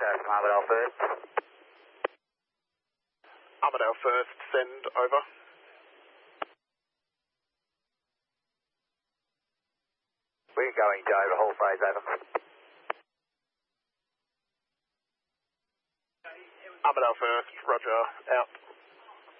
from Armadale First. Armadale First, send over. We're going Dover, whole phrase over. Armadale First, roger, out.